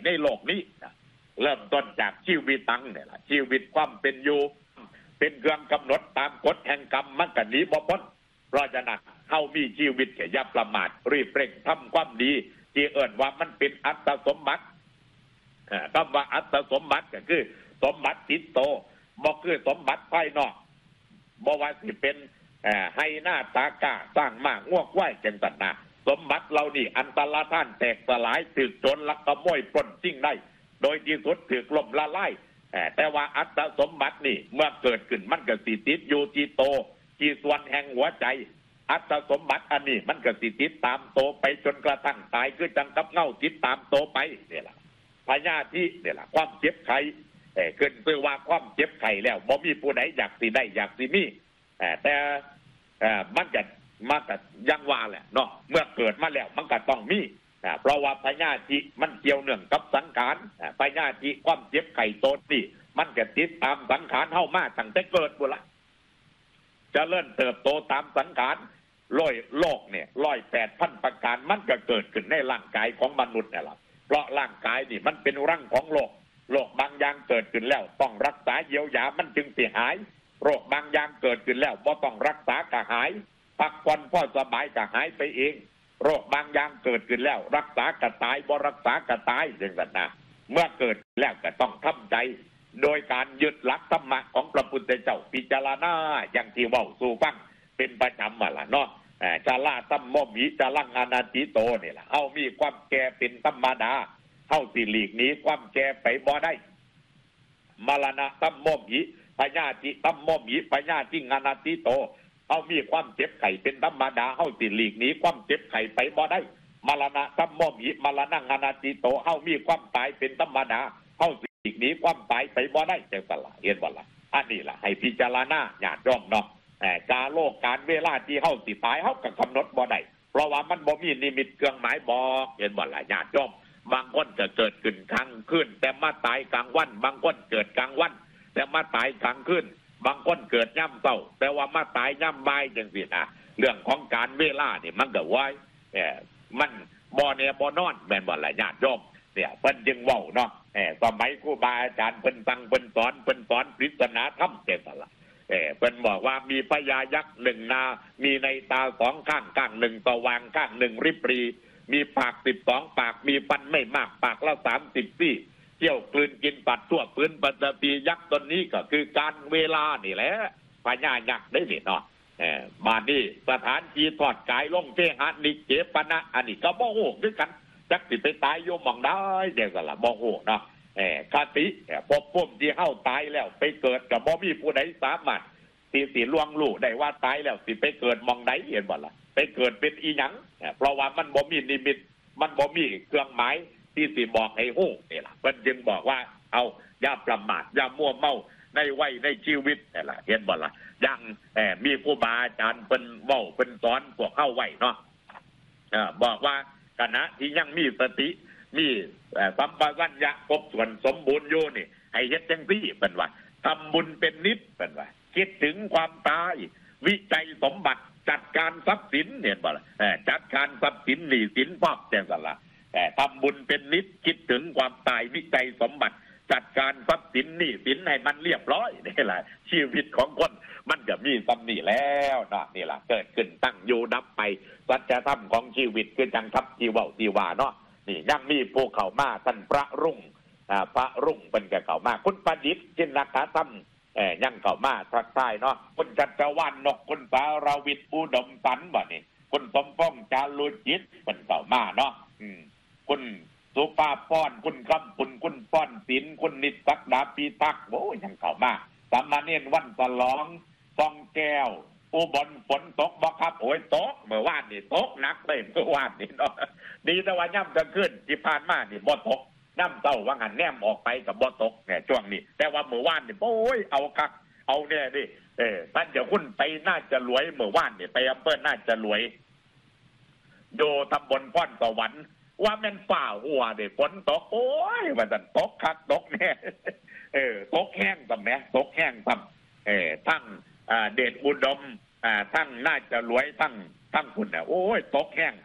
ในโลกนี้เริ่มต้นจากชีวิตตั้งเนี่ยแหละชีวิตความเป็นอยู่เป็นเครื่องกำหนดตามกฎแห่งกรรมมันก็หนีบ่พ้นเพราะฉะนั้นเฮามีชีวิตแค่อย่าประมาทรีบเร่งทำความดีที่เอิ้นว่ามันเป็นอัตสมบัติคำว่าอัตสมบัติก็คือสมบัติติดโตบ่คือสมบัติภายนอกบ่ว่าสิเป็นให้หน้าตากาสร้างมากงวกไหวจังสันนะสมบัติเรานี่อันตรธานแตกสลายถึกโจรลักขโมยปล้นสิ่งได้โดยที่สุดถึกล่มละลายแต่ว่าอัตสมบัตินี่เมื่อเกิดขึ้นมันก็สิติดอยู่ที่โตที่ส่วนแห่งหัวใจอัตสมบัติอันนี้มันก็สิติดตามโตไปจนกระทั่งตายคือจังกับเงาติดตามโตไปเนี่ยล่ะพญาธิเนี่ยล่ะความเจ็บไข้ขึ้นชื่อว่าความเจ็บไข้แล้วบ่มีผู้ใดอยากสิได้อยากสิมีแต่มันก็ยังว่าแหละเนาะเมื่อเกิดมาแล้วมันก็ต้องมีเพราะว่าพญาธิมันเกี่ยวเนื่องกับสังขารพญาธิความเจ็บไข้โตนี่มันก็ติดตามสังขารเฮามาตั้งแต่เกิดพุ่นละจะเริ่มเติบโตตามสังขารโลกเนี่ย108,000 ประการมันก็เกิดขึ้นในร่างกายของมนุษย์นี่แหละเพราะร่างกายนี่มันเป็นรังของโรคบางอย่างเกิดขึ้นแล้วต้องรักษาเยียวยามันจึงสิหายโรคบางอย่างเกิดขึ้นแล้วบ่ต้องรักษาก็หายพักผ่อนพอสบายก็หายไปเองโรคบางอย่างเกิดขึ้นแล้วรักษาก็ตายบ่รักษาก็ตายจังซั่นนะเมื่อเกิดแล้วก็ต้องทำใจโดยการยึดหลักธรรมะของพระพุทธเจ้าพิจารณาอย่างที่เว้าสู่ฟังเป็นประจำว่าล่ะเนาะจาราตัมโมมิจารังอนาติโตนี่ล่ะเฮามีความแก่เป็นธรรมดาเฮาสิหลีกหนีความแก่ไปบ่ได้มรณะตัมโมมิพญาธิตัมโมมิพญาธิอนาติโตเฮามีความเจ็บไข้เป็นธรรมดาเฮาสิหลีกหนีความเจ็บไข้ไปบ่ได้มรณะตัมโมมิมรณะอนาติโตเฮามีความตายเป็นธรรมดาเฮาสิหลีกหนีความตายไปบ่ได้จังซั่นล่ะเห็นบ่ล่ะอันนี้ล่ะให้พิจารณาญาติโยมเนาะการโลกการเวลาที่เฮาสิตายเฮาก็กำหนดบ่ได้เพราะว่ามันบ่มีนิมิตเครื่องหมายบอกเห็นบ่ล่ะญาติโยมบางคนจะเกิดขึ้นกลางคืนแต่มาตายกลางวันบางคนเกิดกลางวันแต่มาตายกลางคืนบางคนเกิดย่ำเช้าแต่ว่ามาตายย่ำบ่ายจังซี่นะเรื่องของการเวลานี่มันก็ไว้มันบ่แน่บ่นอนแม่นบ่ล่ะญาติโยมเนี่ยเพิ่นจึงเว้าเนาะสมัยครูบาอาจารย์เพิ่นสั่งเพิ่นสอนปริศนาธรรมจังซั่นล่ะเพิ่นบอกว่ามีพญายักษ์1นามีในตา2ข้างข้าง1สว่างข้าง1ริบหรี่มีปาก12ปากมีฟันไม่มากปากละ30ซี่เที่ยวกลืนกินปัดทั่วพื้นปัตตียักษ์ตนนี้ก็คือการเวลานี่แหละพญายักษ์ได้นี่เนาะมานี่สถานที่ทอดกายลงเทหะนิเจปนะอันนี้ก็บ่ฮู้คือกันจักสิไปตายอยู่หม่องใดจังซั่นล่ะบ่ฮู้เนาะคติพบพุ่มที่เฮาตายแล้วไปเกิดก็บ่มีผู้ใดสามารถที่สิล่วงรู้ได้ว่าตายแล้วสิไปเกิดหม่องใดเห็นบ่ล่ะไปเกิดเป็นอีหยังเพราะว่ามันบ่มีนิมิตมันบ่มีเครื่องหมายที่สิบอกให้ฮู้นี่ล่ะเพิ่นจึงบอกว่าเอาอย่าประมาทอย่ามั่วเมาในวัยในชีวิตนี่ล่ะเห็นบ่ล่ะยังมีครูบาอาจารย์เพิ่นเว้าเพิ่นสอนพวกเฮาไว้เนาะบอกว่าขณะที่ยังมีสติมีสัมปชัญญะครบถ้วนสมบูรณ์อยู่นี่ให้เฮ็ดจังซี่เพิ่นว่าทำบุญเป็นนิดเพิ่นว่าคิดถึงความตายวิจัยสมบัติจัดการทรัพย์สินเห็นบ่ล่ะจัดการทรัพย์สินหนี้สินพอกจังซั่นล่ะทำบุญเป็นนิดคิดถึงความตายวิจัยสมบัติจัดการทรัพย์สินหนี้สินให้มันเรียบร้อยนี่แหละชีวิตของคนมันก็มีซ้ำนี่แล้วเนาะนี่ล่ะเกิดขึ้นตั้งอยู่ดับไปสัจธรรมของชีวิตคือจังทับที่เว้าที่ว่าเนาะนี่ยังมีผู้เข้ามาท่านพระรุ่งเป็นก็เข้ามาคุณประดิษฐ์จินกธรรมยังเข้ามาทักทายเนาะคุณจักรวาลนกคุณสารวิทย์อุดมสันบ่นี่คุณสมพงษ์จารุจิตเป็นเข้ามาเนาะคุณสุภาพรคุณคำปุ่นคุณป้อนศิลป์คุณนิตศักดาปีทักษ์โอ้ยยังเข้ามาสามเณรวันฉลองฟองแก้วอุบลฝนตกบ่ครับโอ้ยตกเมื่อวานนี่ตกหนักเลยเมื่อวานนี่เนาะดีแต่ว่าย่ำกลางคืนที่ผ่านมานี่บ่ตกน้ำเต้าว่าหันแนมออกไปกับบ่ตกเนี่ยช่วงนี้แต่ว่าเมื่อวานนี่โอ้ยเอาคักเอาเนี่ยดิท่านเดี๋ยวคุณไปน่าจะรวยเมื่อวานนี่ไปอำเภอน่าจะรวยโยตำบลพรสวรรค์ว่าแม่นฝ่าหัวเด้ฝนตกโอ้ยว่าซั่นตกคักตกแน่ตกแห้งซำแหมตกแห้งซำทั้งเดชอุดมทั้งน่าจะรวยทั้งคุณน่ะโอ้ยตกแห้ง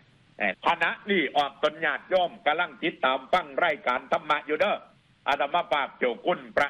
คณะนี่ออกตนญาติโยมกำลังติดตามฟังรายการธรรมะอยู่เด้ออาตมาภาพเจ้าคุณพระ